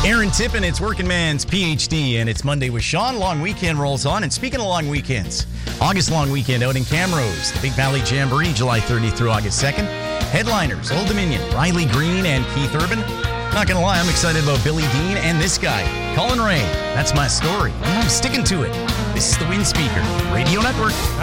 Aaron Tippin, it's Working Man's PhD, and it's Monday with Sean. Long weekend rolls on, and speaking of long weekends, August long weekend out in Camrose, the Big Valley Jamboree, July 30th through August 2nd. Headliners, Old Dominion, Riley Green, and Keith Urban. Not gonna lie, I'm excited about Billy Dean and this guy, Colin Ray. That's my story, and I'm sticking to it. This is the Wind Speaker Radio Network.